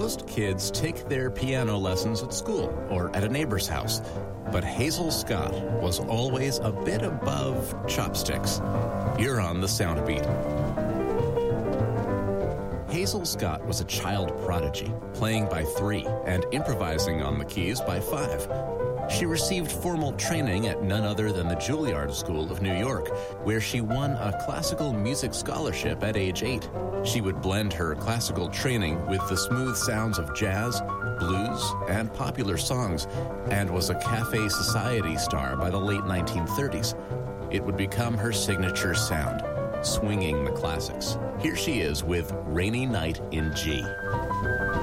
Most kids take their piano lessons at school or at a neighbor's house, but Hazel Scott was always a bit above chopsticks. You're on the Sound Beat. Hazel Scott was a child prodigy, playing by 3 and improvising on the keys by 5. She received formal training at none other than the Juilliard School of New York, where she won a classical music scholarship at age 8. She would blend her classical training with the smooth sounds of jazz, blues, and popular songs, and was a Cafe Society star by the late 1930s. It would become her signature sound, swinging the classics. Here she is with Rainy Night in G.